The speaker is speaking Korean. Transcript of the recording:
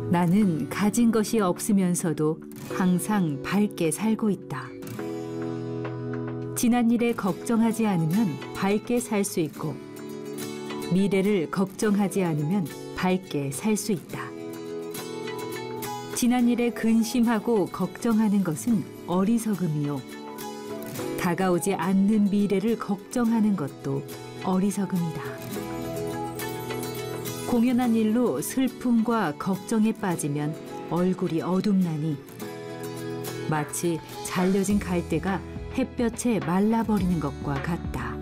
나는 가진 것이 없으면서도 항상 밝게 살고 있다. 지난 일에 걱정하지 않으면 밝게 살 수 있고 미래를 걱정하지 않으면 밝게 살 수 있다. 지난 일에 근심하고 걱정하는 것은 어리석음이요. 다가오지 않는 미래를 걱정하는 것도 어리석음이다. 공연한 일로 슬픔과 걱정에 빠지면 얼굴이 어둡나니 마치 잘려진 갈대가 햇볕에 말라버리는 것과 같다.